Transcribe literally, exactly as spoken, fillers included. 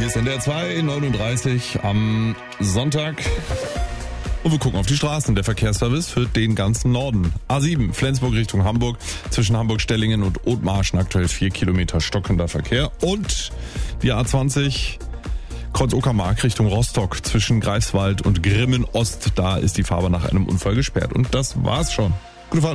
Hier ist N D R zwei, neununddreißig am Sonntag. Und wir gucken auf die Straßen. Der Verkehrsservice für den ganzen Norden. A sieben, Flensburg Richtung Hamburg. Zwischen Hamburg-Stellingen und Othmarschen aktuell vier Kilometer stockender Verkehr. Und die A zwanzig, Kreuz Uckermark Richtung Rostock. Zwischen Greifswald und Grimmen Ost. Da ist die Fahrbahn nach einem Unfall gesperrt. Und das war's schon. Gute Fahrt.